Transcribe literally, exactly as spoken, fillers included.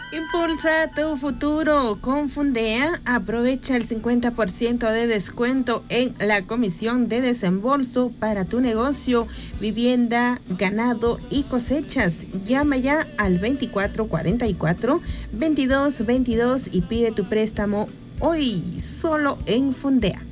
Impulsa tu futuro con Fundea. Aprovecha el cincuenta por ciento de descuento en la comisión de desembolso para tu negocio, vivienda, ganado y cosechas. Llama ya al veinticuatro cuarenta y cuatro, veintidós veintidós y pide tu préstamo hoy solo en Fundea.